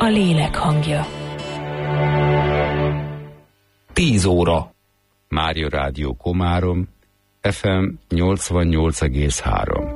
a lélek hangja. 10 óra. Mária Rádió Komárom, FM 88,3.